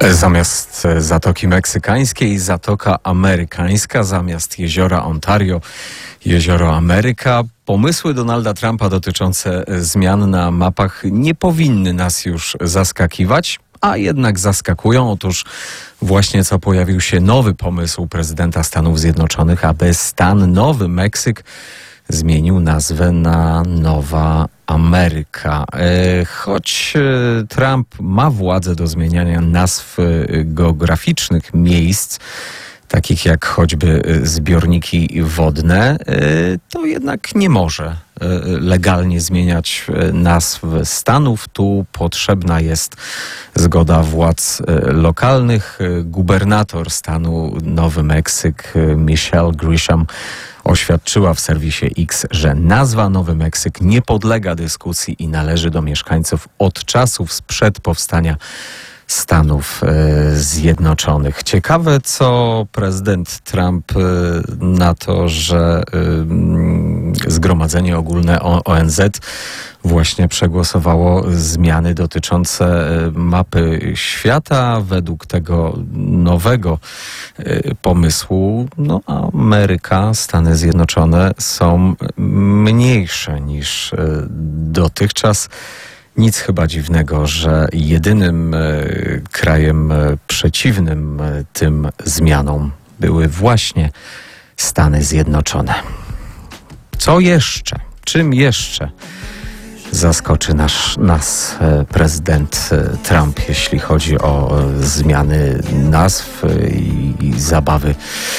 Zamiast Zatoki Meksykańskiej, Zatoka Amerykańska, zamiast jeziora Ontario, jezioro Ameryka. Pomysły Donalda Trumpa dotyczące zmian na mapach nie powinny nas już zaskakiwać, a jednak zaskakują. Otóż właśnie co pojawił się nowy pomysł prezydenta Stanów Zjednoczonych, aby stan Nowy Meksyk zmienił nazwę na Nowa Ameryka. Choć Trump ma władzę do zmieniania nazw geograficznych miejsc, takich jak choćby zbiorniki wodne, to jednak nie może legalnie zmieniać nazw stanów. Tu potrzebna jest zgoda władz lokalnych. Gubernator stanu Nowy Meksyk Michelle Grisham oświadczyła w serwisie X, że nazwa Nowy Meksyk nie podlega dyskusji i należy do mieszkańców od czasów sprzed powstania Stanów Zjednoczonych. Ciekawe, co prezydent Trump na to, że Zgromadzenie Ogólne ONZ właśnie przegłosowało zmiany dotyczące mapy świata. Według tego nowego pomysłu Ameryka, Stany Zjednoczone są mniejsze niż dotychczas. Nic chyba dziwnego, że jedynym krajem przeciwnym tym zmianom były właśnie Stany Zjednoczone. Co jeszcze? Czym jeszcze zaskoczy nas prezydent Trump, jeśli chodzi o zmiany nazw i zabawy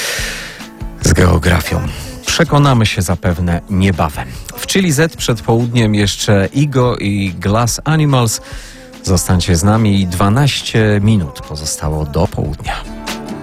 z geografią? Przekonamy się zapewne niebawem. W Chili Z przed południem jeszcze Igo i Glass Animals. Zostańcie z nami, 12 minut pozostało do południa.